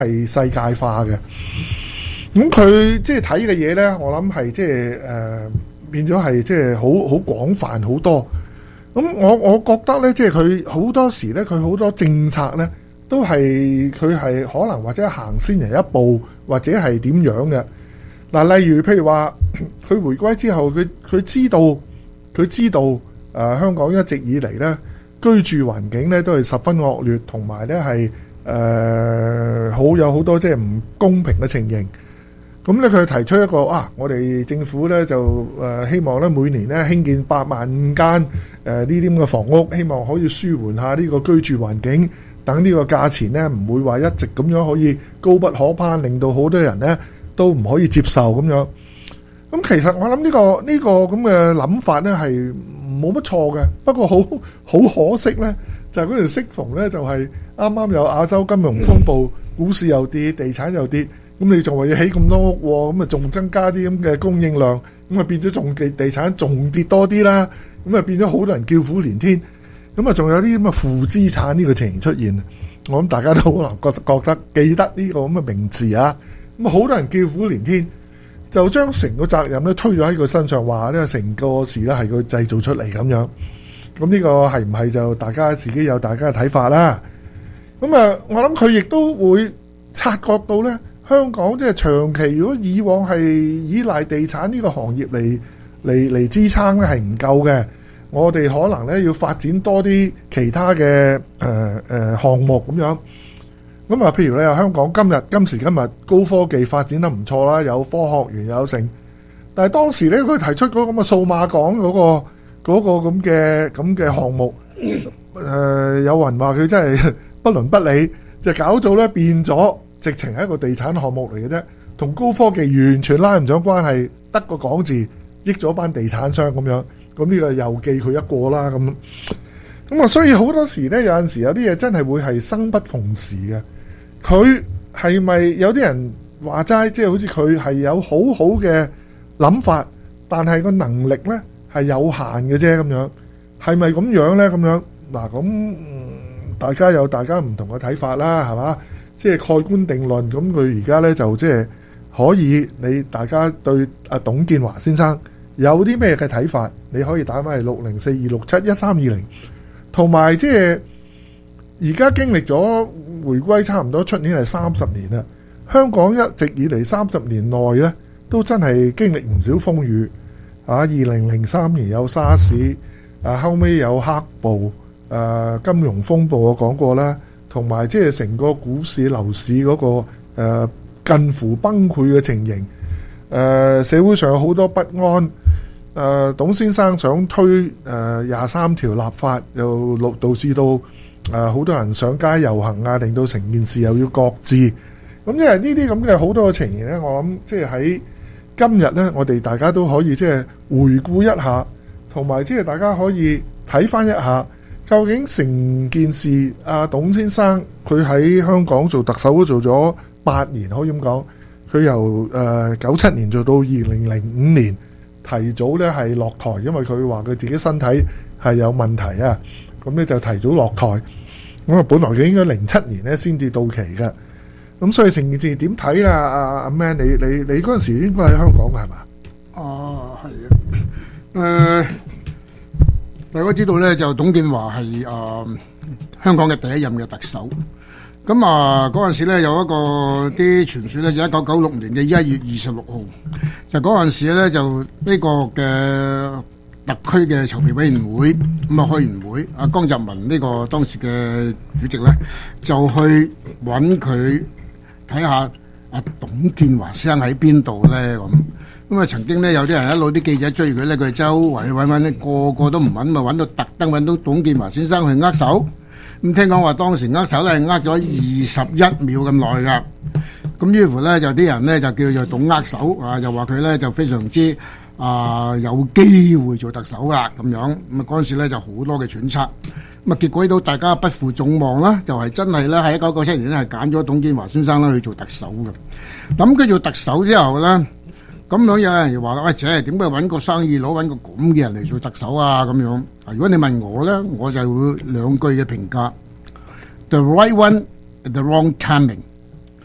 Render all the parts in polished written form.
係世界化嘅。咁佢即係睇嘅嘢咧，我諗係即係變咗係即係好廣泛好多。咁我覺得咧，即係佢好多時咧，佢好多政策咧，都係佢係可能或者行先人一步，或者係點樣嘅。嗱，例如譬如話，佢回歸之後，佢知道香港一直以嚟咧居住環境咧都係十分惡劣，同埋咧係有好多即係唔公平嘅情形。咁咧佢提出一個我哋政府咧就希望咧每年咧興建85000間呢啲咁嘅房屋，希望可以舒緩下呢個居住環境，等呢個價錢咧唔會話一直咁樣可以高不可攀，令到好多人咧都唔可以接受咁樣。咁其實我諗呢個咁嘅諗法咧係冇乜錯嘅，不過好可惜咧，就係嗰陣適逢咧就係啱啱有亞洲金融風暴，股市又跌，地產又跌。咁你仲話要起咁多屋喎，咁啊仲增加啲咁嘅供應量，咁啊變咗仲地產仲跌多啲啦，咁啊變咗好多人叫苦連天，咁啊仲有啲咁嘅負資產呢個情形出現，我諗大家都可能覺得記得呢個咁嘅名字啊，咁啊好多人叫苦連天，就將成個責任咧推咗喺佢身上，話呢成個事咧係佢製造出嚟咁樣，咁呢個係唔係就大家自己有大家嘅睇法啦？咁啊，我諗佢亦都會察覺到咧。香港即係長期，如果以往係依賴地產呢個行業嚟支撐咧，係唔夠嘅。我哋可能咧要發展多啲其他嘅項目咁樣。咁啊，譬如你話香港今時今日高科技發展得唔錯啦，有科學園有成。但係當時咧，佢提出嗰咁嘅數碼港嗰個咁嘅項目，有人話佢真係不倫不理，就搞到咧變咗。直情係一個地產項目嚟嘅啫，同高科技完全拉唔上關係，得個講字，益咗班地產商咁樣，咁呢個又記佢一個啦咁啊，所以好多時呢，有陣時有啲嘢真係會係生不逢時嘅。佢係咪有啲人話齋，即係好似佢係有好好嘅諗法，但係個能力呢係有限嘅啫咁樣，係咪咁樣呢？咁樣嗱咁，大家有大家唔同嘅睇法啦，係嘛？即係蓋棺定論，咁佢而家呢，就即係可以，大家對阿董建華先生有啲咩嘅睇法？你可以打返嚟6042671320，同埋即係而家經歷咗回歸差唔多出年係30年啦。香港一直以嚟30年內呢，都真係經歷唔少風雨啊！2003年有沙士，後尾有黑暴，金融風暴我講過啦。同埋即係成個股市樓市嗰個近乎崩潰嘅情形，社會上有好多不安。董先生想推23條立法，又導致到好多人上街遊行啊，令到成件事又要擱置。咁因為呢啲咁嘅好多嘅情形呢，我諗即係喺今日呢，我哋大家都可以即係回顧一下，同埋即係大家可以睇翻一下。究竟成件事，董先生佢喺香港做特首都做咗8年，可以咁講。佢由97年做到2005年，提早咧係落台，因為佢話佢自己身體係有問題啊。咁咧就提早落台。咁啊，本來佢應該07年咧先至到期嘅。咁所以成件事點睇啦？阿 Man，你嗰陣時應該喺香港嘅係嘛？ 哦，係啊。大家知道咧，就董建華係香港嘅第一任嘅特首。咁嗰陣時咧有一個啲傳說咧，就1996年嘅1月26號，就嗰陣時咧就呢個嘅特區嘅籌備委員會咁開完會，阿江澤民呢個當時嘅主席咧就去揾佢睇下阿董建華先生喺邊度咧咁曾經咧有啲人一路啲記者追佢咧，佢周圍揾咧，個個都唔揾，咪揾到特登揾到董建華先生去握手。咁聽講話當時握手咧係握咗21秒咁耐噶。咁於乎咧就啲人咧就叫做董握手又話佢咧就非常之有機會做特首噶咁樣。咁嗰陣時咧就好多嘅揣測。咁結果到大家不負眾望啦，就係真係咧喺1997年咧係揀咗董建華先生咧去做特首嘅。咁佢做特首之後咧。咁樣有人話啦，喂，姐點解揾個生意佬揾個咁嘅人嚟做特首啊？咁樣如果你問我咧，我就會2句嘅評價 ：the right one，the wrong timing。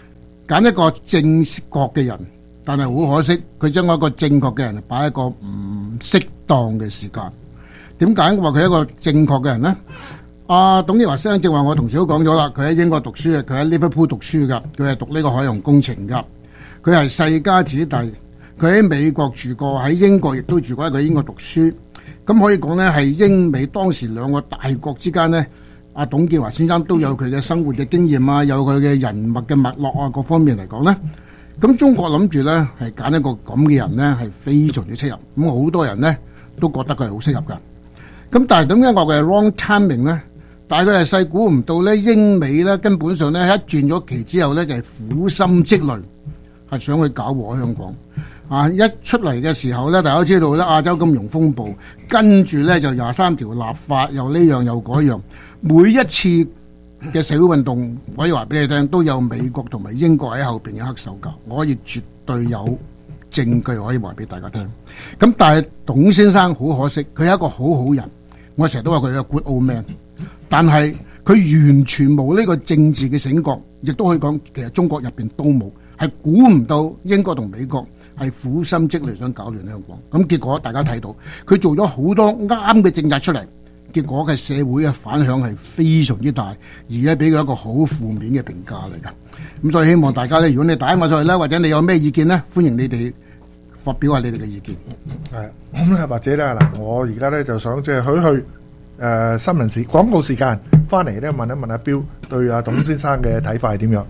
揀一個正確嘅人，但係好可惜，佢將一個正確嘅人擺喺一個唔適當嘅時間。點解話佢係一個正確嘅人呢？董建華先生正話我同事都講咗啦，佢喺英國讀書嘅，佢喺 Liverpool 讀書噶，佢係讀呢個海洋工程噶，佢係世家子弟，佢喺美國住過，喺英國亦都住過，喺佢英國讀書。咁可以講呢，係英美當時兩個大國之間呢，董建華先生都有佢嘅生活嘅經驗啊，有佢嘅人脈嘅脈絡啊，各方面嚟講呢，咁中國諗住呢係揀一個咁嘅人呢係非常之適合，咁好多人呢都覺得佢係好適合噶。咁但係點解我嘅 wrong timing 呢？但係佢係細估唔到呢，英美呢根本上呢一轉咗期之後呢，就係苦心積慮，係想去搞和香港。一出嚟嘅時候呢，大家都知道呢，亞洲金融風暴，跟住呢就23條立法，又呢樣又嗰樣，每一次嘅社會運動，我可以話俾你聽，都有美國同埋英國喺後邊嘅黑手教，我可以絕對有證據可以話俾大家聽。咁但係董先生好可惜，佢係一個好好人，我成日都話佢係個 good old man， 但係佢完全冇呢個政治嘅醒覺，亦都可以講其實中國入邊都冇，係估唔到英國同美國係苦心積慮想搞亂香港。咁結果大家睇到佢做咗好多啱嘅政策出嚟，結果嘅社會嘅反響係非常之大，而咧俾佢一個好負面嘅評價嚟㗎。咁所以希望大家咧，如果你打電話上去咧，或者你有咩意見咧，歡迎你哋發表下你哋嘅意見。 係咁咧，或者咧嗱，我而家咧就想即係去新聞時廣告時間翻嚟咧，問一問阿彪對阿董先生嘅睇法係點樣？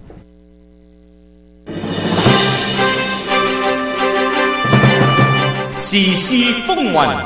時事風雲，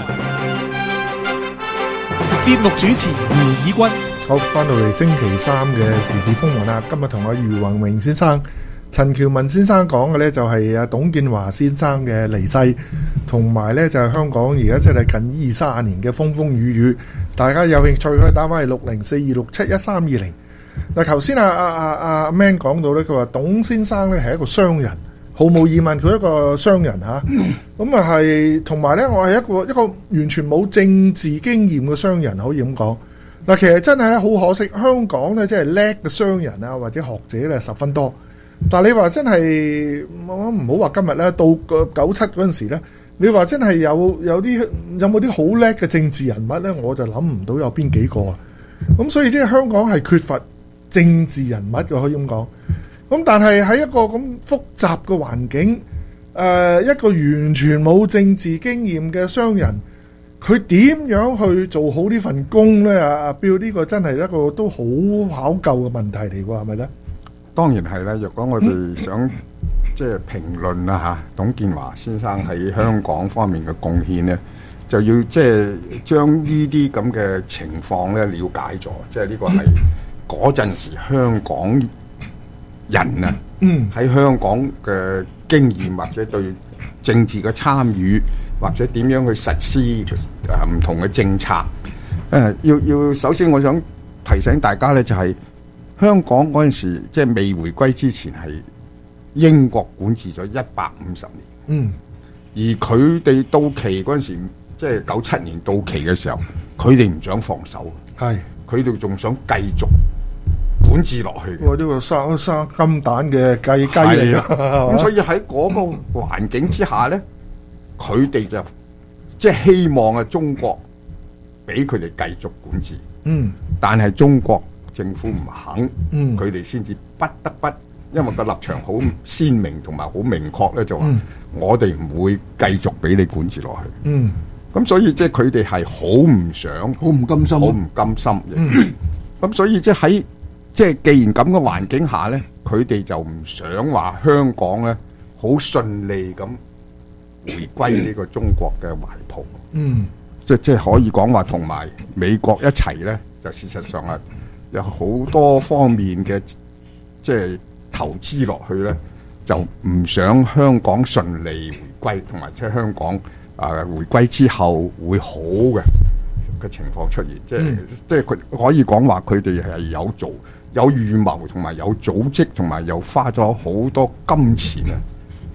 節目主持胡以軍。 好，翻到嚟星期三嘅時事風雲啦。今日同阿余宏榮先生、陳橋文先生講嘅呢，就係阿董建華先生嘅離世，同埋呢就係香港而家真係近20-30年嘅風風雨雨。大家有興趣可以打翻去6042671320。嗱，頭先阿 Man 講到呢，佢話董先生呢係一個商人，毫無疑問佢一個商人嚇。咁啊係，同埋呢我係一個完全冇政治經驗嘅商人，可以咁講。嗱，其實真係咧好可惜，香港咧即係叻嘅商人啊，或者學者咧十分多。但係你話真係唔好話今日咧，到97嗰陣時咧，你話真係有冇啲好叻嘅政治人物咧，我就諗唔到有邊幾個啊。咁所以即係香港係缺乏政治人物嘅，可以咁講。咁但係喺一個咁複雜嘅環境，一個完全冇政治經驗嘅商人，佢點樣去做好呢份工呢？阿彪，呢個真係一個都好考究嘅問題嚟喎，係咪呢？ 當然係啦。若果我哋想即係評論啦嚇，董建華先生喺香港方面嘅貢獻呢，就要即係將呢啲咁嘅情況咧了解咗，即係呢個係嗰陣時香港人啊，喺香港嘅經驗或者對政治嘅參與。或者點樣去實施唔同嘅政策？要首先我想提醒大家咧，就係香港嗰陣時即係未回歸之前係英國管治咗150年。而佢哋到期嗰陣時，即係97年到期嘅時候，佢哋唔想放手， 係佢哋仲想繼續管治落去。 呢個生金蛋嘅雞嚟啊！ 咁所以喺嗰個環境之下咧。佢哋就即係希望啊，中國俾佢哋繼續管治。但係中國政府唔肯，佢哋先至不得不，因為個立場好鮮明同埋好明確咧，就話我哋唔會繼續俾你管治落去。咁所以即係佢哋係好唔想， 好唔甘心， 好唔甘心。咁所以即係喺即係既然咁嘅環境下咧，佢哋就唔想話香港咧好順利咁回歸呢個中國嘅懷抱，即係可以講話同埋美國一齊呢，就事實上係有好多方面嘅即係投資落去呢，就唔想香港順利回歸，同埋即係香港回歸之後會好嘅情況出現，即係佢可以講話佢哋係有預謀，同埋有組織，同埋又花咗好多金錢啊！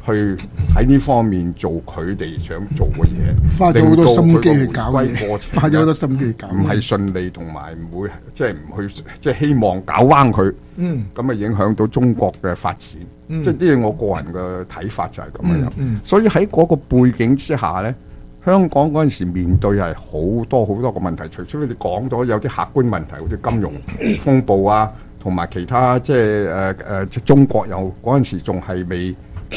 去喺呢方面做佢哋想做嘅嘢， 花咗好多心機去搞嘢令到佢個回歸過程花咗好多心機去搞嘢唔係順利，同埋唔會即係唔去即係希望搞彎佢，咁啊影響到中國嘅發展。即係呢係我個人嘅睇法就係咁樣。所以喺嗰個背景之下咧，香港嗰陣時面對係好多好多個問題，除咗你講咗有啲客觀問題，好似金融風暴啊，同埋其他即係即係中國又嗰陣時仲係未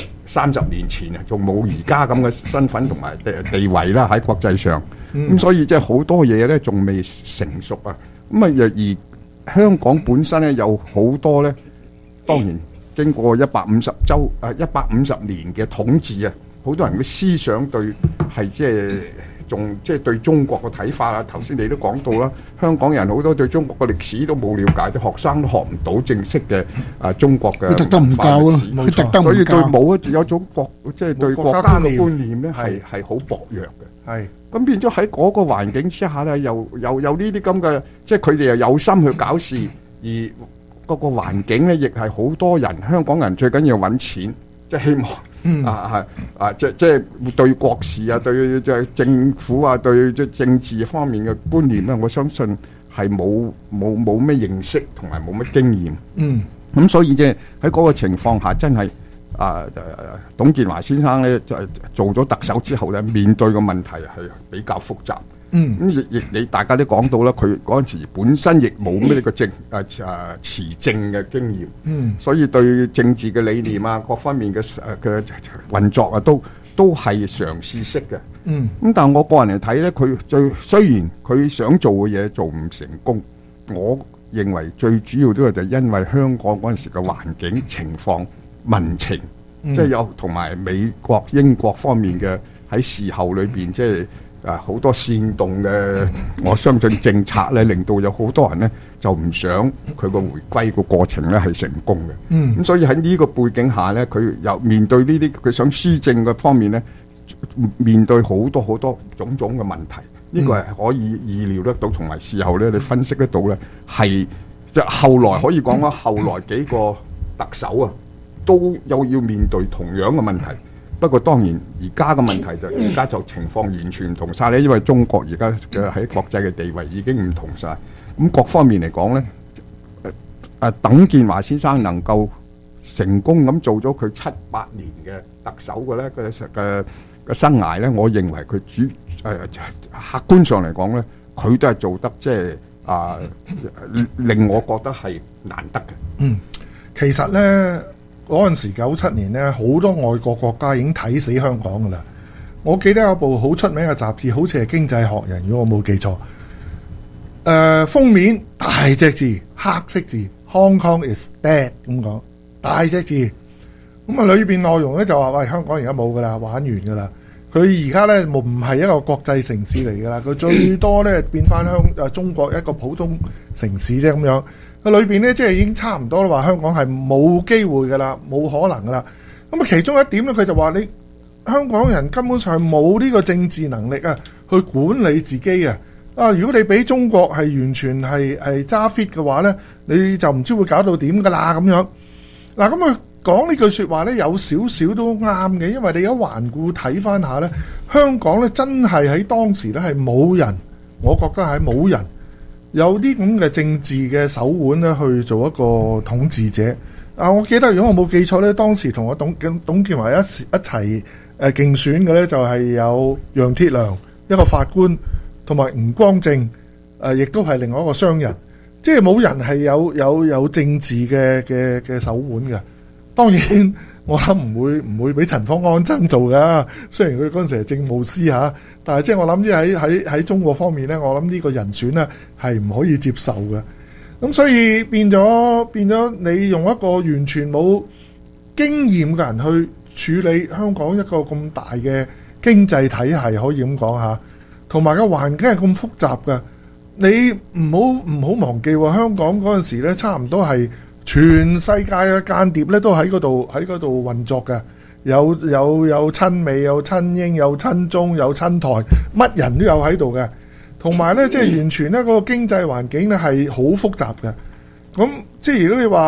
30年前啊，仲冇而家咁嘅身份同埋地位啦喺國際上。咁所以即係好多嘢咧仲未成熟啊。咁啊而香港本身咧有好多咧，當然經過150年嘅統治啊。好多人嘅思想對係即係仲即係對中國嘅睇法啊！頭先你都講到啦，香港人好多對中國嘅歷史都冇了解，啲學生都學唔到正式嘅中國嘅佢特登唔教咯， 冇錯佢特登所以對唔教。 冇有種即係對國家嘅觀念咧係好薄弱嘅。 係咁變咗喺嗰個環境之下咧，又有呢啲咁嘅，即係佢哋又有心去搞事，而嗰個環境咧亦係好多人香港人最緊要揾錢，即係希望。即係對國事啊，對即係政府啊，對即係政治方面嘅觀念咧，我相信係冇咩認識同埋冇乜經驗。咁所以即係喺嗰個情況下，真係董建華先生咧就做咗特首之後咧，面對嘅問題係比較複雜。咁亦你大家都講到啦，佢嗰陣時本身亦冇咩呢個持政嘅經驗，所以對政治嘅理念啊，各方面嘅運作啊，都係嘗試式嘅。咁但係我個人嚟睇咧，佢雖然佢想做嘅嘢做唔成功，我認為最主要都係就係因為香港嗰陣時嘅環境情況、民情，即係有同埋美國、英國方面嘅喺事後裏邊即係。好多煽動嘅，我相信政策咧，令到有好多人咧就唔想佢個回歸個過程咧係成功嘅。咁所以喺呢個背景下咧，佢又面對呢啲佢想施政嘅方面咧，面對好多種種嘅問題。呢個係可以意料得到，同埋事後咧你分析得到咧，係就後來可以講啦，後來幾個特首啊，都又要面對同樣嘅問題。不過當然，而家嘅問題就而家就情況完全唔同晒咧，因為中國而家嘅喺國際嘅地位已經唔同晒。咁各方面嚟講咧，董建華先生能夠成功咁做咗佢7-8年嘅特首嘅咧嘅生涯咧，我認為佢客觀上嚟講咧，佢都係做得即係令我覺得係難得嘅。 其實咧。嗰陣時97年咧，好多外國國家已經睇死香港噶啦。我記得有部好出名嘅雜誌，好似係《經濟學人》，如果我冇記錯。封面大隻字，黑色字 ，Hong Kong is dead 咁講，大隻字。咁啊，裏邊內容咧就話：喂，香港而家冇噶啦，玩完噶啦。佢而家咧唔係一個國際城市嚟噶啦，佢最多咧變翻中國一個普通城市啫咁樣。佢裏邊咧，即係已經差唔多啦，話香港係冇機會噶啦，冇可能噶啦。咁啊，其中一點咧，佢就話你香港人根本上冇呢個政治能力啊，去管理自己啊。如果你俾中國係完全係揸 fit 嘅話咧，你就唔知會搞到點噶啦咁樣。嗱，咁啊講呢句説話咧，有少少都啱嘅，因為你而家環顧睇翻下咧，香港咧真係喺當時咧係冇人，我覺得係冇人。有啲咁嘅政治嘅手腕咧，去做一個統治者。我記得如果我冇記錯咧，當時同我董建華一齊競選嘅咧，就係有楊鐵樑一個法官，同埋吳光正，亦都係另外一個商人。即係冇人係有政治嘅手腕嘅。當然我諗唔會俾陳方安生做噶。雖然佢嗰陣時係政務司嚇，但係即係我諗即係喺中國方面咧，我諗呢個人選咧係唔可以接受嘅。咁所以變咗你用一個完全冇經驗嘅人去處理香港一個咁大嘅經濟體系，可以咁講下，同埋個環境係咁複雜嘅。你唔好忘記喎，香港嗰陣時咧，差唔多係全世界嘅間諜咧都喺嗰度運作嘅，有親美，有親英，有親中，有親台，乜人都有喺度嘅。同埋咧，即係完全咧嗰個經濟環境咧係好複雜嘅。咁即係如果你話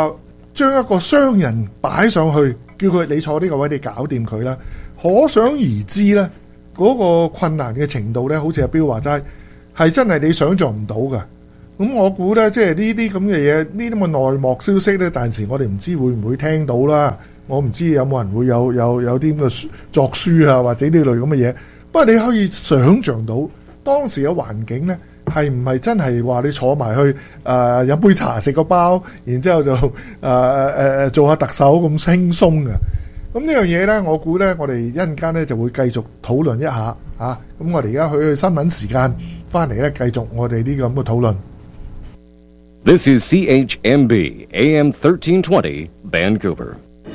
將一個商人擺上去，叫佢你坐呢個位，你搞掂佢啦。可想而知呢，嗰個困難嘅程度呢，好似阿標話齋，係真係你想像唔到㗎。咁我估呢，即係呢啲咁嘅嘢，呢啲咁嘅內幕消息呢，但時我哋唔知會唔會聽到啦。我唔知有冇人會有啲咁嘅作書啊，或者呢類咁嘅嘢。不過你可以想像到當時嘅環境呢，係唔係真係話你坐埋去飲杯茶食個包，然之後就做下特首咁輕鬆嘅？咁呢樣嘢呢，我估呢，我哋一陣間呢就會繼續討論一下啊。咁我哋而家去新聞時間，翻嚟呢繼續我哋呢個咁嘅討論。 This is CHMB AM 1320 Vancouver.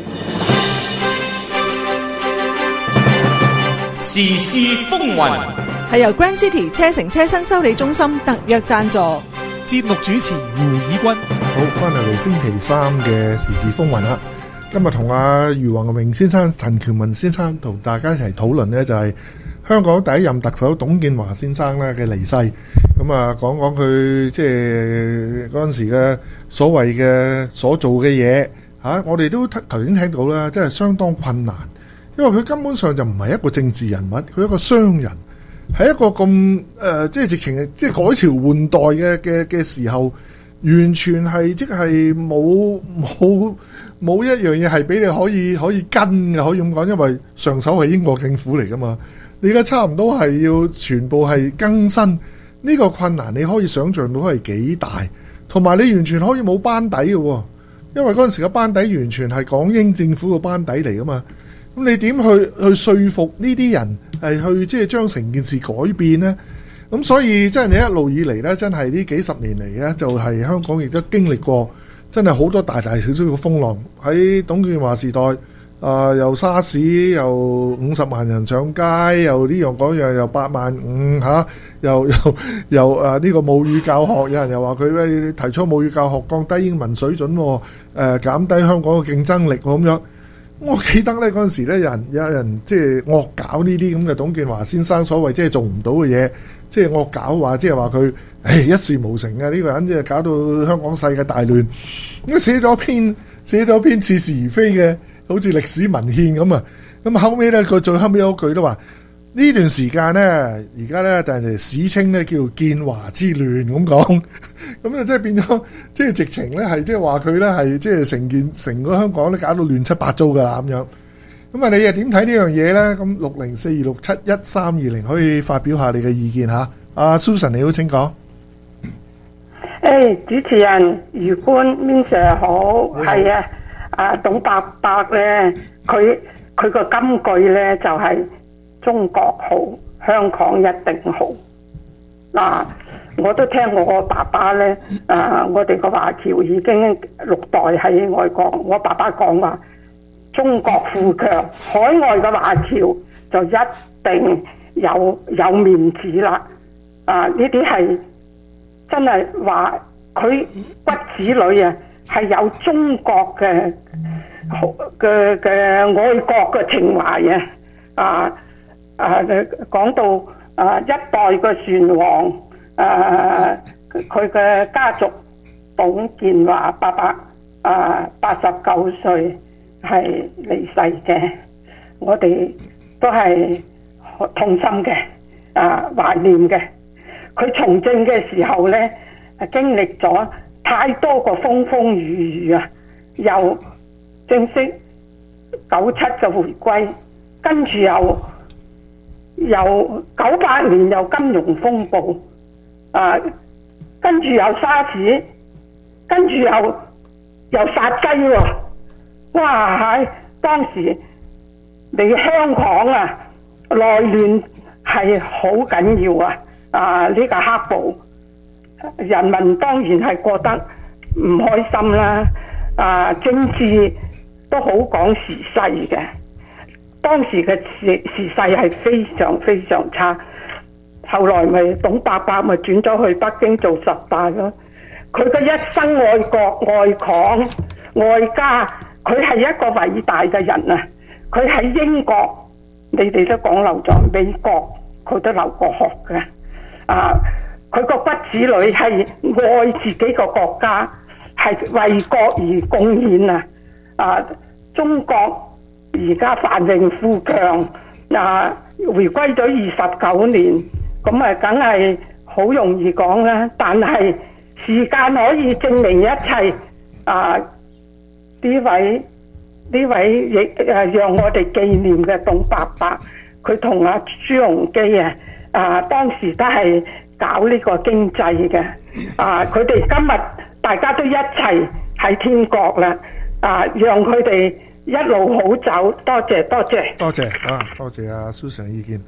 時事風雲， 係由 Grand City 車城車新修理中心特約贊助。 節目主持胡以軍。 好，翻嚟星期三嘅時事風雲啦。今日同阿余宏榮先生、陳權文先生同大家一齊討論呢，就係香港第一任特首董建華先生咧嘅離世。咁啊，講講佢即係嗰陣時嘅所謂嘅所做嘅嘢嚇，我哋都頭先聽到啦，真係相當困難，因為佢根本上就唔係一個政治人物，佢係一個商人，係一個咁即係直情係即係改朝換代嘅時候，完全係即係冇一樣嘢係俾你可以跟嘅，可以咁講，因為上手係英國政府嚟噶嘛，你而家差唔多係要全部係更新。呢個困難你可以想像到係幾大，同埋你完全可以冇班底嘅喎，因為嗰陣時嘅班底完全係港英政府嘅班底嚟噶嘛。咁你點去說服呢啲人係去即係將成件事改變呢？咁所以真係你一路以嚟呢，真係呢幾十年嚟呢，就係香港亦都經歷過真係好多大大小小嘅風浪。喺董建華時代，又沙士，又50萬人上街，又呢樣嗰樣，又8萬5嚇，又呢個母語教學，有人又話佢提出母語教學降低英文水準，減低香港嘅競爭力咁樣。我記得呢嗰陣時呢，有人即係惡搞呢啲咁嘅董建華先生所謂即係做唔到嘅嘢，即係惡搞話即係話佢一事無成啊！呢個人即係搞到香港世界大亂。咁寫咗篇似是而非嘅，好似歷史文獻咁啊！咁後尾咧，佢最後尾有句都話呢段時間咧，而家咧，但係史稱咧叫建華之亂咁講，咁啊即係變咗，即係直情咧係即係話佢咧係即係成個香港都搞到亂七八糟噶啦咁樣。咁啊，你又點睇呢樣嘢咧？咁6042671320可以發表下你嘅意見嚇。阿 Susan 你好，請講。 主持人余官 Minsir 好，係啊，董伯伯咧，佢個金句咧就係、中國好，香港一定好。嗱，我都聽我個爸爸咧，我哋個華僑已經6代喺外國，我爸爸講話，中國富強，海外嘅華僑就一定有面子啦。呢啲係真係話佢骨子裏啊，係有中國嘅愛國嘅情懷啊！講到一代嘅船王，佢嘅家族董建華伯伯89歲係離世嘅，我哋都係痛心嘅，懷念嘅。佢從政嘅時候呢，經歷咗太多個風風雨雨啊！又正式97就回歸，跟住又98年又金融風暴，跟住又沙士，跟住又殺雞喎！哇！當時你香港啊，內亂係好緊要啊！呢個黑暴，人民當然係覺得唔開心啦。政治都好講時勢嘅，當時嘅時勢係非常非常差。後來咪董伯伯咪轉咗去北京做10大咯。佢嘅一生愛國愛港愛家，佢係一個偉大嘅人啊！佢喺英國，你哋都講漏咗，美國佢都留過學嘅。佢個骨子裏係愛自己個國家， 係為國而貢獻啊！中國而家繁榮富強，回歸咗29年，咁啊，梗係好容易講啦。但係時間可以證明一切。呢位亦讓我哋紀念嘅董伯伯，佢同阿朱鎔基當時都係搞呢個經濟嘅。佢哋今日大家都一齊喺天國啦。讓佢哋一路好走，多謝多謝。 多謝阿 Susan 嘅意見。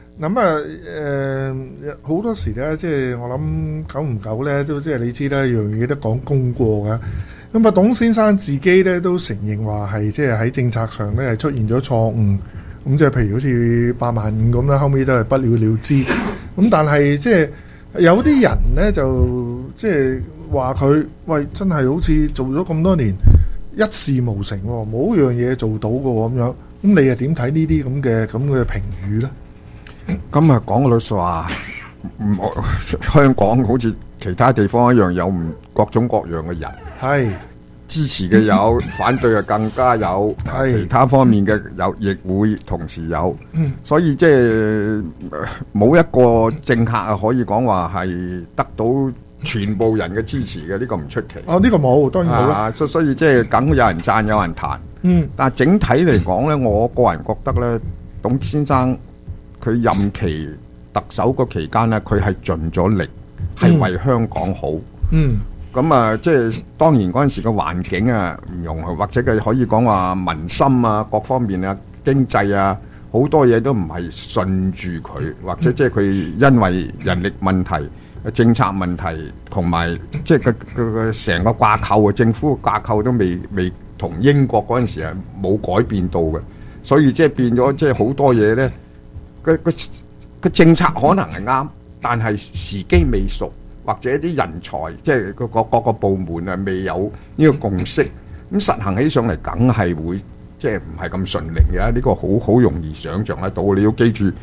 好多時咧，即係我諗久唔久咧，都即係你知啦，樣嘢都講功過㗎。咁董先生自己咧都承認話係即係喺政策上咧係出現咗錯誤。咁即係譬如好似85000咁啦，後尾都係不了了之。咁但係即係有啲人咧就即係話佢喂真係好似做咗咁多年一事無成喎，冇一樣嘢做到嘅喎咁樣。咁你又點睇呢啲咁嘅評語咧？ 咁啊，講老實話，香港好似其他地方一樣，有各種各樣嘅人， 係支持嘅有，反對嘅更加有，其他方面嘅有，亦會同時有。所以即係冇一個政客可以講話係得到全部人嘅支持嘅，呢個唔出奇。 呢個冇，當然冇啦。 所以即係梗有人讚，有人彈。但係整體嚟講咧，我個人覺得咧，董先生佢任期特首個期間咧，佢係盡咗力，係為香港好。咁即係當然嗰陣時個環境唔容許，或者佢可以講話民心各方面經濟好多嘢都唔係順住佢，或者即係佢因為人力問題、政策問題，同埋即係佢成個架構政府嘅架構都未同英國嗰陣時冇改變到嘅，所以即係變咗即係好多嘢咧。個政策可能係啱，但係時機未熟，或者啲人才即係各個部門未有呢個共識，咁實行起上嚟梗係會即係唔係咁順利嘅。呢個好容易想像得到。你要記住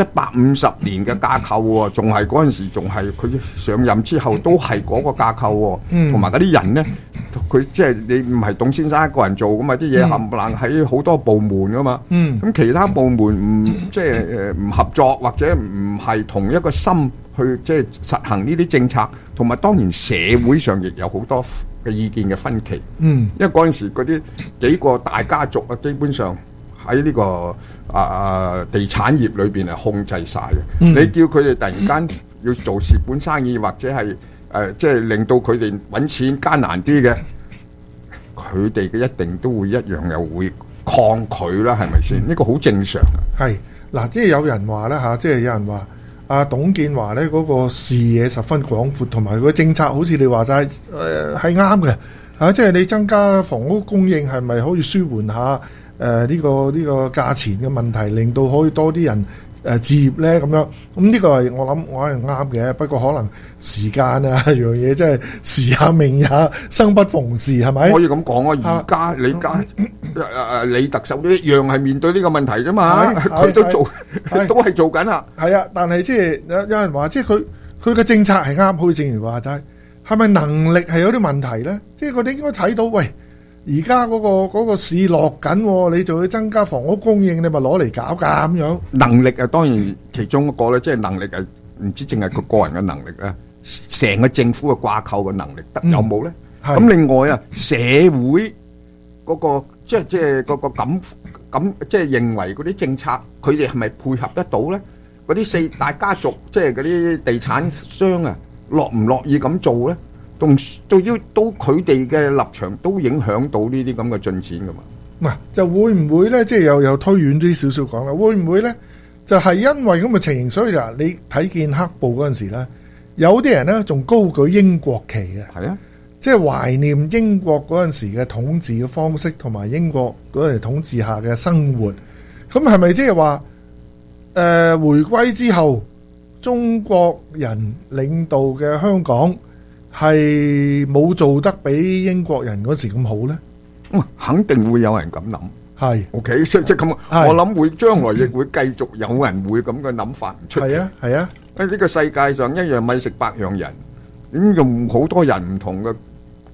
150年嘅架構喎，仲係嗰陣時仲係佢上任之後都係嗰個架構喎，同埋嗰啲人呢，佢即係你唔係董先生一個人做噶嘛，啲嘢冚唪唥喺好多部門噶嘛，咁其他部門即係唔合作或者唔係同一個心去即係實行呢啲政策，同埋當然社會上亦有好多嘅意見嘅分歧，因為嗰陣時嗰啲幾個大家族基本上喺呢個地產業裏邊係控制晒嘅。你叫佢哋突然間要做蝕本生意，或者係即係令到佢哋揾錢艱難啲嘅，佢哋嘅一定都會一樣又會抗拒啦，係咪先？呢個好正常。 係嗱，即係有人話咧即係有人話董建華咧嗰個視野十分廣闊，同埋佢政策好似你話齋係啱嘅即係你增加房屋供應係咪可以舒緩下呢個價錢嘅問題，令到可以多啲人置業咧咁樣？咁呢個係我諗我係啱嘅，不過可能時間樣嘢真係時也命也，生不逢時，係咪？ 可以咁講而家李特首都一樣係面對呢個問題啫嘛，佢都做都係做緊啦。 係但係即係有人話，即係佢嘅政策係啱，好似正如話齋，係咪能力係有啲問題咧？即係佢哋應該睇到，喂，而家嗰個市落緊，你就要增加房屋供應，你咪攞嚟搞㗎咁樣。能力當然其中一個咧，即係能力唔知淨係佢個人嘅能力咧，成個政府嘅掛扣嘅能力有冇咧？咁另外社會嗰個即係嗰個咁即係認為嗰啲政策，佢哋係咪配合得到咧？嗰啲四大家族即係嗰啲地產商樂唔樂意咁做咧？都佢哋嘅立場都影響到呢啲咁嘅進展噶嘛？ 嗱，就會唔會咧？即係又推遠啲少少講啦，會唔會咧？就係因為咁嘅情形，所以你睇見黑暴嗰陣時咧，有啲人咧仲高舉英國旗嘅， 係啊， 即係懷念英國嗰陣時嘅統治嘅方式，同埋英國嗰陣時統治下嘅生活。咁係咪即係話回歸之後，中國人領導嘅香港係冇做得比英國人嗰時咁好咧？ 肯定會有人咁諗。係 ，OK， 即係咁，我諗會將來亦會繼續有人會咁嘅諗法唔出奇。係啊，係啊，呢個世界上一樣米食百樣人，咁用好多人唔同嘅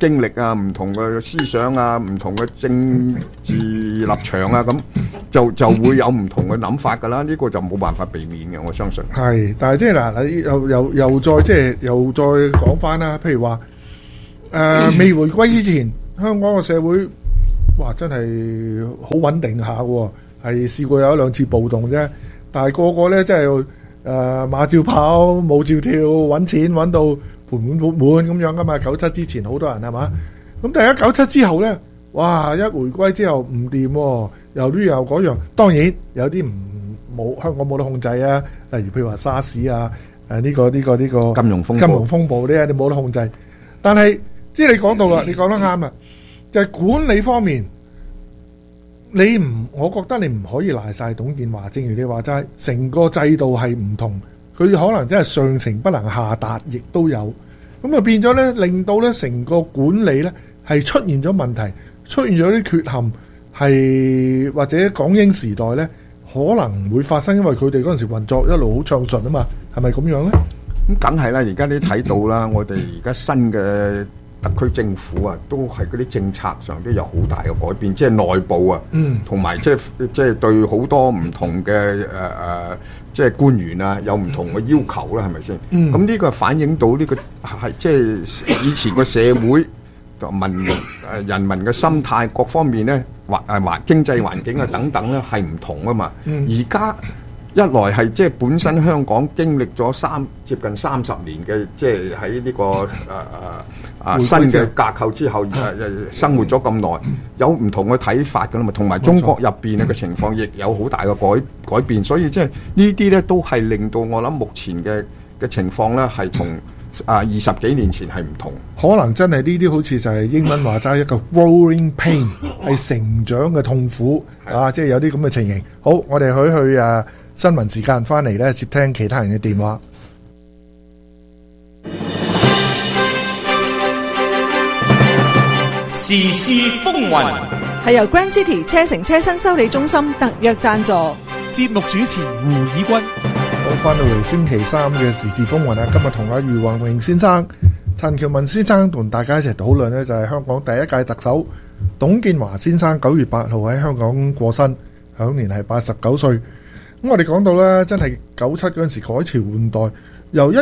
經歷啊、唔同嘅思想啊、唔同嘅政治立場啊，咁就會有唔同嘅諗法㗎啦。呢個就冇辦法避免嘅，我相信。 係，但係即係嗱，你又再講翻啦。譬如話未回歸之前，香港嘅社會哇真係好穩定下喎，係試過有一兩次暴動啫。但係個個咧真係馬照跑，舞照跳，揾錢揾到盆滿缽滿咁樣噶嘛。97之前好多人係嘛，咁但係1997之後咧，哇！一回歸之後唔掂喎，又呢又嗰樣。當然有啲香港冇得控制啊，例如譬如話沙士啊，呢個金融風暴呢，你冇得控制。但係即係你講到啦，你講得啱啊，就係管理方面。我覺得你唔可以賴晒董建華，正如你話齋，成個制度係唔同，佢可能真係上情不能下達，亦都有，咁啊變咗呢，令到呢成個管理呢係出現咗問題，出現咗啲缺陷，係或者港英時代呢可能會發生，因為佢哋嗰陣時運作一路好暢順啊嘛，係咪咁樣呢？ 咁梗係啦，而家你睇到啦，我哋而家新嘅特區政府啊，都係嗰啲政策上都有好大嘅改變，即係內部啊，同埋即係對好多唔同嘅即係官員啊，有唔同嘅要求啦，係咪先？咁呢個反映到呢個係即係以前個社會同人民嘅心態各方面咧，經濟環境啊等等咧係唔同啊嘛。而家一來係即係本身香港經歷咗接近30年嘅，即係喺呢個新嘅架構之後，生活咗咁耐，有唔同嘅睇法㗎啦嘛。同埋中國入邊嘅情況亦有好大嘅改變，所以即係呢啲咧都係令到我諗目前嘅情況咧係同20幾年前係唔同。 可能真係呢啲好似就係英文話齋一個 growing pain， 係成長嘅痛苦啊！即係有啲咁嘅情形。好，我哋去新聞時間翻嚟咧，接聽其他人嘅電話。 時事風雲係由 Grand City 車城車新修理中心特約贊助。 節目主持胡以軍。 好，翻到嚟星期三嘅時事風雲啊！今日同阿余宏榮先生、陳喬文先生同大家一齊討論呢，就係香港第一屆特首董建華先生9月8號喺香港過身，享年係89歲。咁我哋講到咧，真係97嗰陣時改朝換代，由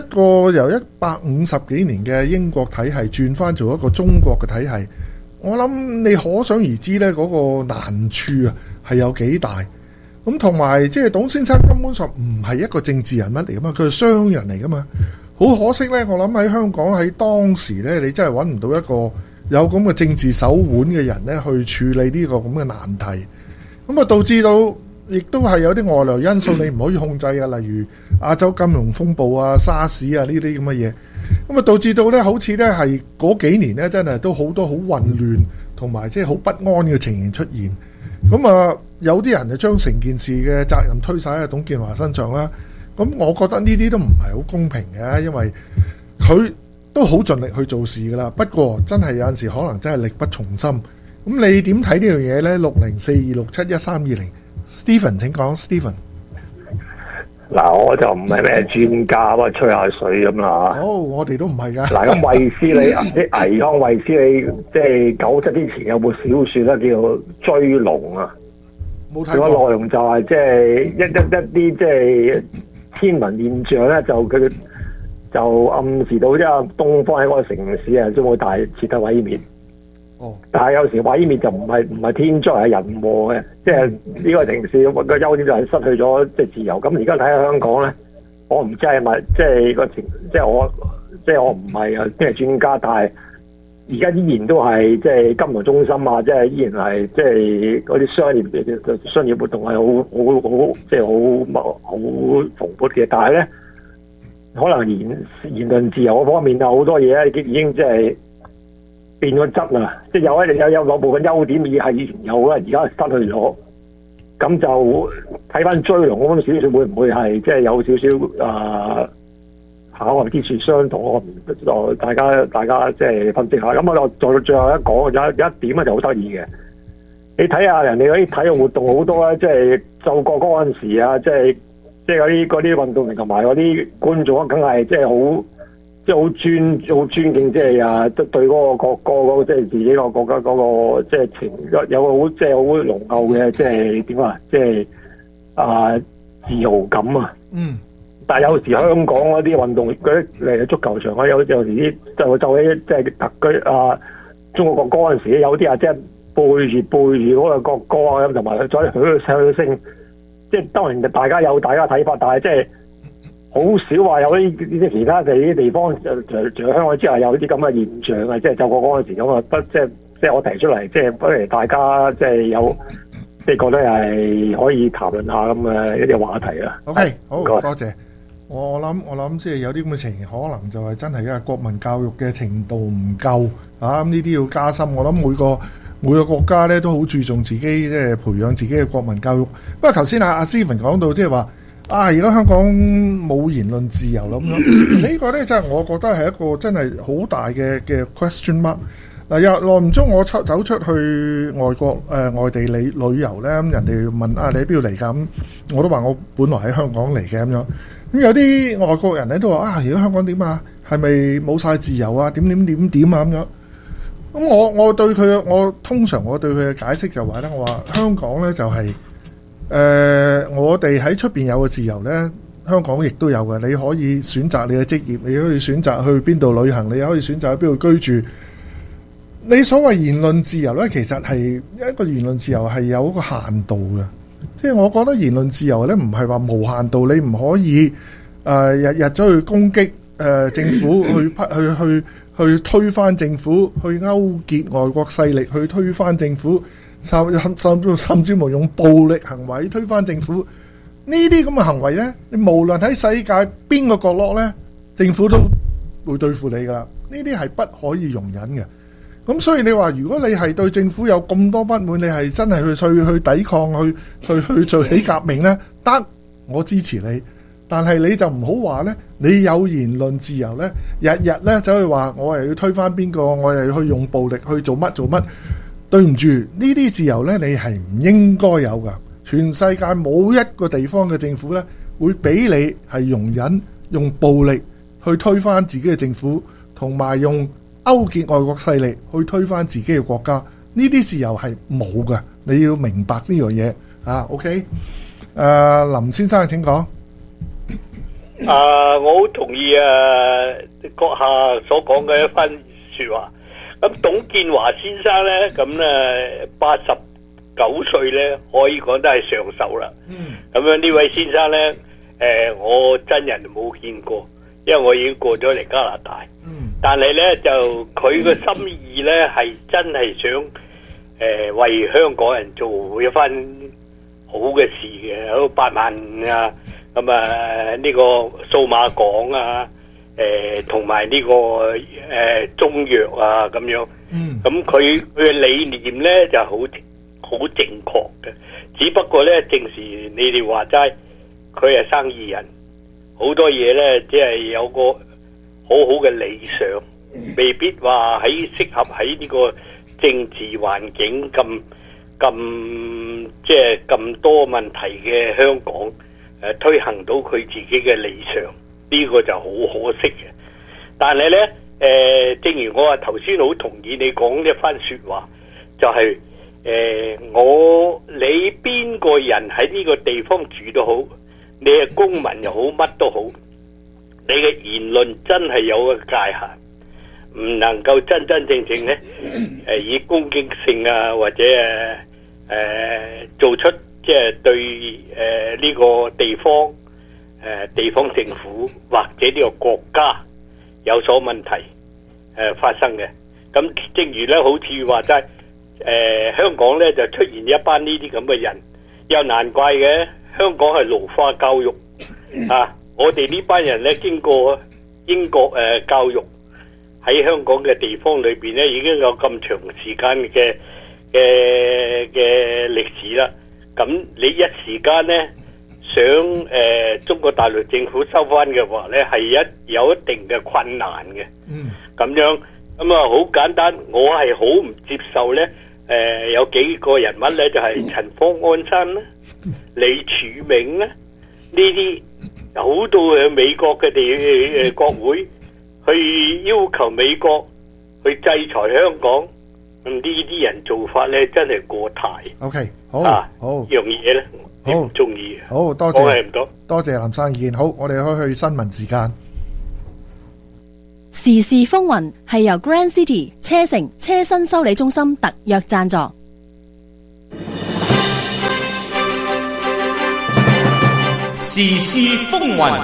150幾年嘅英國體系轉翻做一個中國嘅體系，我諗你可想而知咧，嗰個難處啊係有幾大。咁同埋即係董先生根本上唔係一個政治人物嚟噶嘛，佢係商人嚟噶嘛。好可惜咧，我諗喺香港喺當時咧，你真係揾唔到一個有咁嘅政治手腕嘅人咧去處理呢個咁嘅難題。咁啊導致到亦都係有啲外來因素你唔可以控制嘅，例如亞洲金融風暴啊、沙士啊呢啲咁嘅嘢，咁啊導致到咧好似咧係嗰幾年咧真係都好多好混亂同埋即係好不安嘅情形出現。咁啊有啲人就將成件事嘅責任推晒喺董建華身上啦。咁我覺得呢啲都唔係好公平嘅，因為佢都好盡力去做事噶啦。不過真係有陣時可能真係力不從心。咁你點睇呢樣嘢呢？6042671320 Stephen 請講 Stephen。 嗱，我就唔係咩專家，不過吹下水咁啦嚇。 我哋都唔係㗎。 嗱，咁衛斯理啲倪匡衛斯理，即係97之前有部小説咧，叫做《追龍》啊。冇睇過。個內容就係即係一啲即係天文現象咧，佢就暗示到即係東方喺嗰個城市啊，將會大徹底毀滅。但係有時毀滅就唔係天災係人禍嘅，即係呢個城市個優點就係失去咗即係自由。咁而家睇下香港咧，我唔知係咪即係個情，即係我唔係啊，即係專家，但係而家依然都係即係金融中心啊，即係依然係即係嗰啲商業活動係好即係好蓬勃嘅。但係咧，可能言論自由嗰方面有好多嘢咧，已經即係變咗質啦，即係有部分優點係以前有啦，而家失去咗。咁就睇翻追龍嗰本小説會唔會係即係有少少巧合之處相同？我唔大家即係分析下。咁我就最後一講有一點咧就好得意嘅。你睇下人哋嗰啲體育活動好多咧，即係奏國歌嗰陣時啊，即係嗰啲運動員同埋嗰啲觀眾，梗係即係即係好尊敬，即係啊對嗰個國歌嗰個即係自己個國家嗰個即係情有個好即係好濃厚嘅即係點啊，即係自豪感啊！但係有時香港嗰啲運動嗰啲嚟足球場有時啲就起即係特區中國國歌嗰陣時，有啲即係背住嗰個國歌啊，咁同埋再響聲，即係當然大家有大家睇法，但係即係好少話有啲其他地方除咗香港之外有啲咁嘅現象啊！即係就過嗰陣時咁啊，即係我提出嚟，即係不如大家即係有即係覺得係可以談論下咁嘅一啲話題啊。 OK， 好多謝。我諗即係有啲咁嘅情形，可能就係真係因為國民教育嘅程度唔夠啊！咁呢啲要加深。我諗每個國家咧都好注重自己即係培養自己嘅國民教育。不過頭先阿 Stephen 講到即係話而家香港冇言論自由啦咁樣，呢個咧真係我覺得係一個真係好大嘅 question mark。嗱，又耐唔中我走出去外國外地旅遊咧，咁人哋問你喺邊度嚟㗎？咁我都話我本來喺香港嚟嘅咁樣。咁有啲外國人咧都話而家香港點啊？係咪冇晒自由啊？點啊咁樣？咁我通常我對佢嘅解釋就話咧，我話香港咧就係我哋喺出邊有個自由咧，香港亦都有嘅。你可以選擇你嘅職業，你可以選擇去邊度旅行，你可以選擇喺邊度居住。你所謂言論自由咧，其實係一個言論自由係有一個限度嘅。即係我覺得言論自由咧，唔係話無限度，你唔可以日日走去攻擊政府，去推翻政府，去勾結外國勢力去推翻政府，甚至乎用暴力行為推翻政府。呢啲咁嘅行為咧，你無論喺世界邊個角落咧，政府都會對付你噶啦。呢啲係不可以容忍嘅。咁所以你話如果你係對政府有咁多不滿，你係真係去抵抗，去做起革命呢？得，我支持你。但係你就唔好話呢，你有言論自由呢，日日呢走去話我係要推翻邊個，我係要去用暴力去做乜。對唔住，呢啲自由呢，你係唔應該有噶。全世界冇一個地方嘅政府呢，會俾你係容忍用暴力去推翻自己嘅政府，同埋用勾結外國勢力去推翻自己嘅國家，呢啲自由係冇嘅，你要明白呢樣嘢啊。OK， 林先生請講。 我好同意閣下所講嘅一番說話。咁董建華先生咧，咁咧89歲咧，可以講得係上壽啦。咁樣呢位先生咧，我真人冇見過，因為我已經過咗嚟加拿大。但係咧就佢個心意咧係真係想為香港人做一番好嘅事嘅，有8萬啊，咁呢個數碼港啊，同埋呢個中藥啊咁樣。咁佢嘅理念咧就好正確嘅，只不過咧正是你哋話齋，佢係生意人，好多嘢咧即係有個好好嘅理想，未必話適合喺呢個政治環境咁即係咁多問題嘅香港推行到佢自己嘅理想，呢個就好可惜嘅。但係咧正如我話頭先好同意你講一番說話，就係你邊個人喺呢個地方住都好，你係公民又好，乜都好，你嘅言論真係有個界限，唔能夠真真正正咧以攻擊性啊，或者做出即係對呢個地方政府或者呢個國家有所問題發生嘅。咁正如咧，好似話齋香港咧就出現一班呢啲咁嘅人，又難怪嘅。香港係奴化教育啊！我哋呢班人咧經過英國教育喺香港嘅地方裏邊咧，已經有咁長時間嘅歷史啦。咁你一時間咧想中國大陸政府收翻嘅話咧，係有一定嘅困難嘅。咁樣咁啊，好簡單，我係好唔接受咧。有幾個人物咧，就係陳方安生啦、李柱銘啦，呢啲好到去美國嘅國會去要求美國去制裁香港，咁呢啲人做法咧真係過態。 OK， 好，好， 樣嘢咧， 好唔中意。 好多講係唔多， 多謝林生意見。好，我哋可以去新聞時間。 時事風雲係由 Grand City 車城車身修理中心特約贊助。 時事風雲，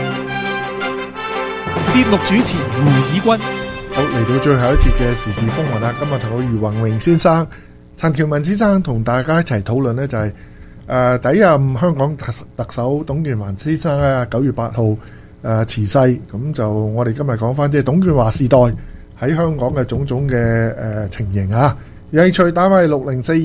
節目主持胡以軍。 好，嚟到最後一節嘅時事風雲啦。今日同我余宏榮先生、陳橋文先生同大家一齊討論呢，就係第一任香港特首董建華先生咧9月8號辭世。咁就我哋今日講翻即係董建華時代喺香港嘅種種嘅情形啊。有興趣打返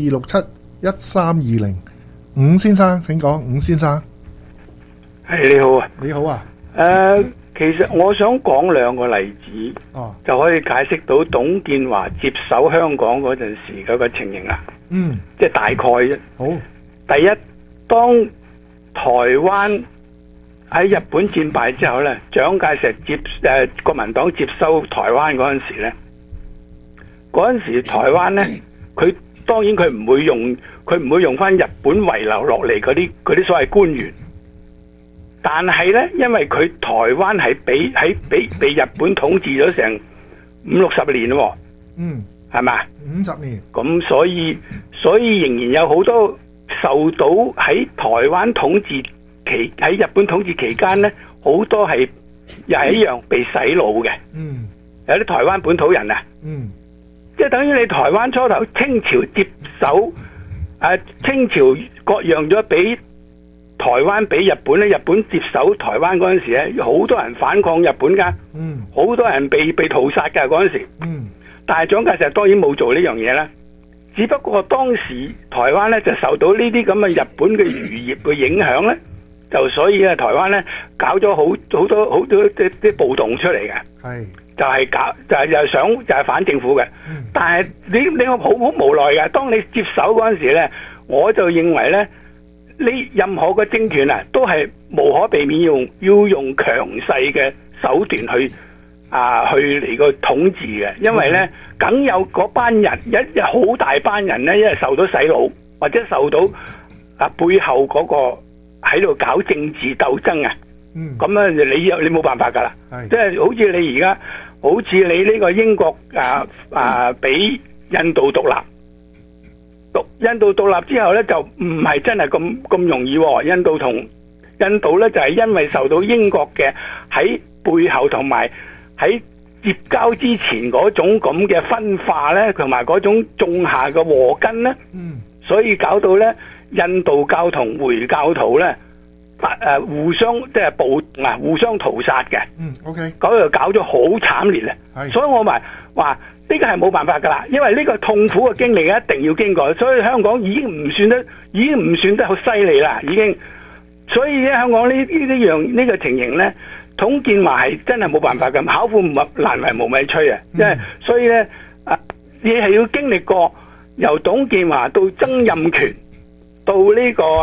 60426713205，伍先生請講。伍先生， 係你好啊， 你好啊。 其實我想講兩個例子，就可以解釋到董建華接手香港嗰陣時嗰個情形啦。即係大概啫。 好， 第一，當台灣喺日本戰敗之後咧，蔣介石國民黨接收台灣嗰陣時咧，嗰陣時台灣咧，佢當然佢唔會用翻日本遺留落嚟嗰啲所謂官員。但係咧，因為佢台灣係被日本統治咗成50-60年咯，係咪 ？50年。 咁所以仍然有好多受到喺台灣統治喺日本統治期間咧，好多係又係一樣被洗腦嘅。有啲台灣本土人啊，即係等於你台灣初頭清朝接手，清朝割讓咗俾台灣俾日本咧，日本接手台灣嗰陣時咧，好多人反抗日本噶，好多人被屠殺噶嗰陣時。但係蔣介石當然冇做呢樣嘢啦，只不過當時台灣咧就受到呢啲咁嘅日本嘅漁業嘅影響咧，就所以咧台灣咧搞咗好多啲暴動出嚟嘅，就係反政府嘅。但係你好無奈嘅，當你接手嗰陣時咧，我就認為咧。任何嘅政權啊，都係無可避免要用強勢嘅手段去嚟個統治嘅，因為咧梗有嗰班人一好大班人咧，因為受到洗腦或者受到背後嗰個喺度搞政治鬥爭啊，咁咧你冇辦法噶啦，即係好似你而家好似你呢個英國俾印度獨立。印度獨立之後咧，就唔係真係咁容易喎。印度咧就係因為受到英國嘅喺背後同埋喺接交之前嗰種咁嘅分化咧，同埋嗰種種下嘅禍根咧，所以搞到咧印度教同回教徒咧互相即係暴動啊，互相屠殺嘅。 OK， 嗰度搞咗好慘烈啊！所以我咪話。呢個係冇辦法噶啦，因為呢個痛苦嘅經歷一定要經過，所以香港已經唔算得好犀利啦，已經。所以香港呢個情形咧，董建華係真係冇辦法咁，巧婦難為無米炊啊！即係所以咧，你係要經歷過由董建華到曾蔭權，到呢個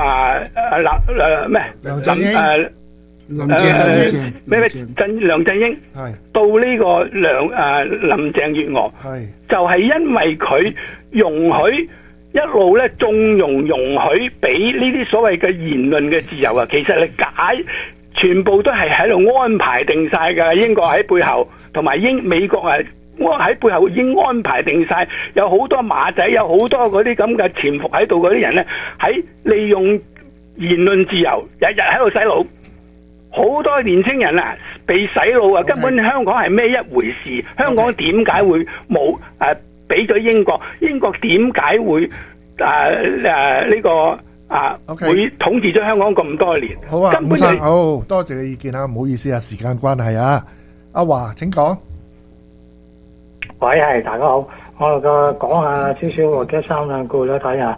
梁振英到呢個林鄭月娥，就係因為佢容許一路咧縱容許俾呢啲所謂嘅言論嘅自由啊，其實你全部都係喺度安排定晒㗎。英國喺背後，同埋美國喺背後已經安排定晒，有好多馬仔，有好多嗰啲咁嘅潛伏喺度嗰啲人咧，喺利用言論自由，日日喺度洗腦。好多年青人啊，被洗腦啊，根本香港係咩一回事？香港點解會冇俾咗英國？英國點解會會統治咗香港咁多年？ 好啊，伍生，好多謝你意見啊，唔好意思啊，時間關係啊，阿華請講。 喂，係大家好，我講下少少或者三兩句啦，睇下。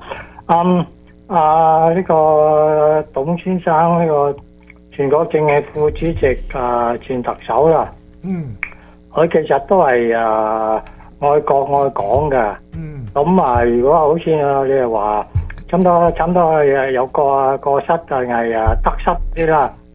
呢個董先生呢個。全國政協副主席前特首啦，佢其實都係愛國愛港嘅。咁如果好似你係話差唔多有過失定係得失啲啦，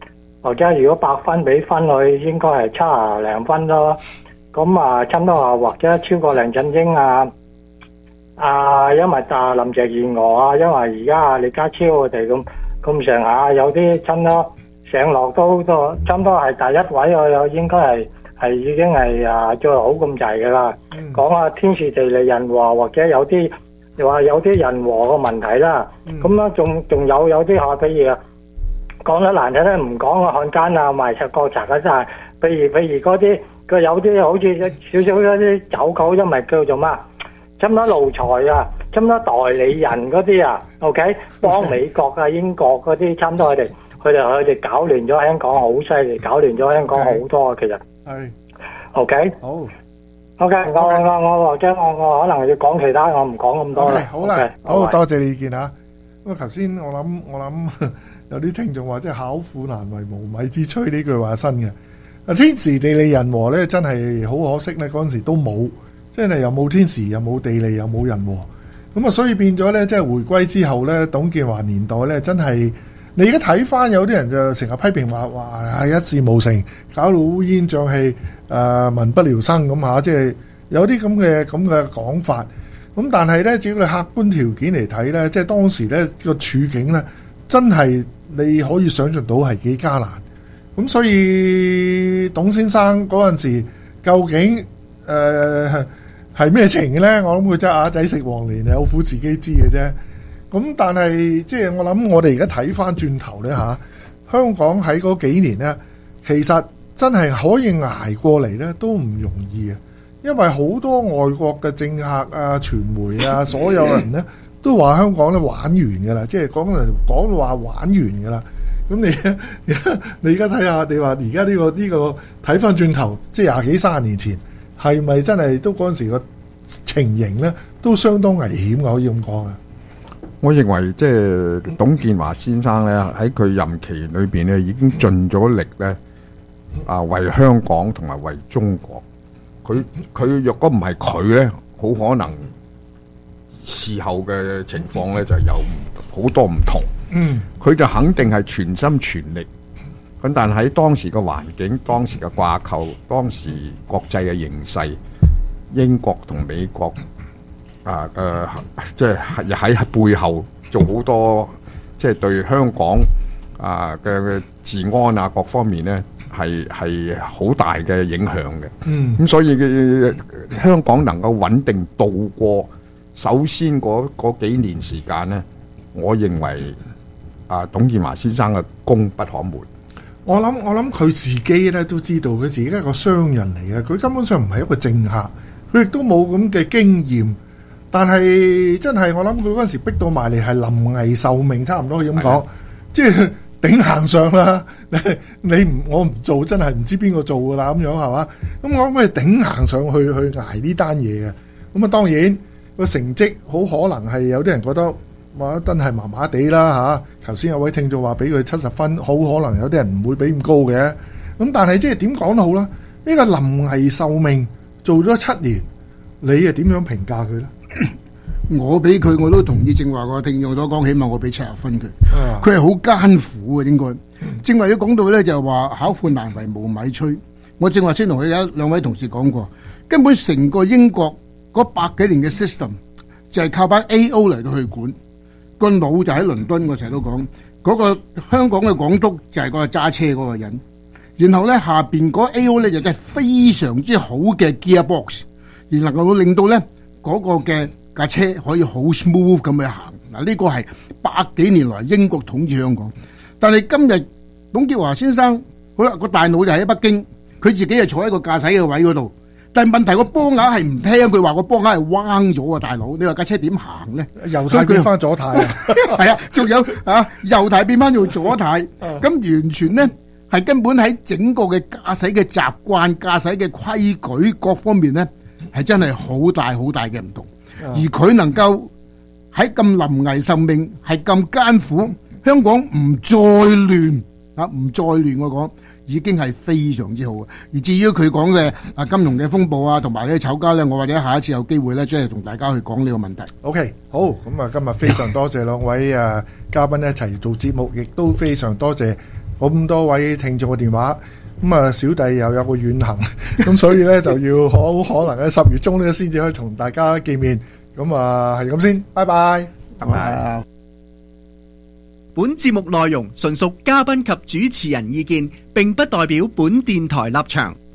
或者如果100分俾分佢，應該係70零分咯。咁啊，差唔多話或者超過梁振英啊，因為林鄭月娥啊，因為而家李家超佢哋咁上下，有啲差唔多上落都差唔多係第一位，我應該係已經係最好咁滯噶啦。講下天時地利人和，或者有啲又話有啲人和嘅問題啦。咁啦，仲有啲譬如講得難聽咧，唔講啊，漢奸啊，賣國賊啊，真係。譬如嗰啲佢有啲好似少少嗰啲走狗，因為叫做乜？差唔多奴才啊，差唔多代理人嗰啲啊 ，OK， 幫美國啊、英國嗰啲，差唔多佢哋搞亂咗香港，好犀利，搞亂咗香港好多啊，其實係 OK， 好 OK， 我或者我可能要講其他，我唔講咁多啦。 好啦，好多謝你意見嚇。咁啊，頭先我諗有啲聽眾話，即係巧婦難為無米之炊呢句話新嘅。啊，天時地利人和咧，真係好可惜咧，嗰陣時都冇。真係又冇天時，又冇地利，又冇人和，咁啊，所以變咗咧，即係回歸之後咧，董建華年代咧，真係你而家睇翻，有啲人就成日批評話係一事無成，搞到烏煙瘴氣，民不聊生咁嚇，即係有啲咁嘅講法。咁但係咧，只要你客觀條件嚟睇咧，即係當時咧個處境咧，真係你可以想像到係幾艱難。咁所以董先生嗰陣時究竟係咩情嘅咧？我諗佢真係啞仔食黃連，有苦自己知嘅啫。咁但係即係我諗，我哋而家睇翻轉頭咧嚇，香港喺嗰幾年咧，其實真係可以捱過嚟咧，都唔容易啊！因為好多外國嘅政客啊、傳媒啊，所有人咧都話香港咧玩完㗎啦，即係講到話玩完㗎啦。咁你而家睇下，你話而家呢個睇翻轉頭，即係20幾30年前。係咪真係都嗰陣時個情形咧，都相當危險嘅，可以咁講啊？ 我認為即係董建華先生咧，喺佢任期裏邊咧，已經盡咗力咧，為香港同埋為中國。佢若果唔係佢咧，好可能事後嘅情況咧就有好多唔同。佢就肯定係全心全力。咁但喺當時嘅環境、當時嘅掛扣、當時國際嘅形勢，英國同美國即係喺背後做好多，即係對香港嘅治安啊各方面咧係好大嘅影響嘅。咁所以香港能夠穩定度過首先嗰幾年時間咧，我認為董建華先生嘅功不可沒。 我諗佢自己咧都知道，佢自己係一個商人嚟嘅，佢根本上唔係一個政客，佢亦都冇咁嘅經驗。但係真係我諗佢嗰陣時逼到埋嚟係臨危受命，差唔多可以咁講，即係頂行上啦。我唔做，真係唔知邊個做㗎啦，咁樣係嘛？咁我諗佢頂行上去捱呢單嘢嘅。咁啊，當然個成績好可能係有啲人覺得。話真係麻麻地啦嚇，頭先有位聽眾話俾佢70分，好可能有啲人唔會俾咁高嘅。咁但係即係點講都好啦，呢個臨危受命做咗7年，你又點樣評價佢咧？ 我俾佢我都同意正話個聽眾所講，起碼我俾70分佢。佢係好艱苦嘅應該。正話一講到咧就係話巧婦難為無米炊。我正話先同佢有兩位同事講過，根本成個英國嗰100幾年嘅 system 就係靠班 AO 嚟到去管。個腦就喺倫敦，我成日都講嗰個香港嘅港督就係嗰個揸車嗰個人，然後咧下邊嗰 AO 咧就真係非常之好嘅 gearbox， 而能夠令到咧嗰個嘅架車可以好 smooth 咁去行。嗱，呢個係100幾年來英國統治香港，但係今日董建華先生好啦，個大腦就喺北京，佢自己係坐喺個駕駛嘅位嗰度。但係問題個波架係唔聽，佢話個波架係彎咗啊！大佬，你話架車點行咧？ 右軚變翻左軚啊！ 係啊，仲有右軚變翻做左軚，咁完全咧係根本喺整個嘅駕駛嘅習慣、駕駛嘅規矩各方面咧係真係好大好大嘅唔同。而佢能夠喺咁臨危受命，係咁艱苦，香港唔再亂唔再亂，我講。已經係非常之好嘅，而至於佢講嘅金融嘅風暴啊，同埋呢炒家咧，我或者下一次有機會咧，即係同大家去講呢個問題。 OK， 好，咁啊，今日非常多謝兩位嘉賓一齊做節目，亦都非常多謝我咁多位聽眾嘅電話。咁啊，小弟又有個遠行，咁所以咧就要好可能喺10月中咧先至可以同大家見面。咁啊，係咁先，拜拜， 拜拜。 本節目內容純屬嘉賓及主持人意見，並不代表本電台立場。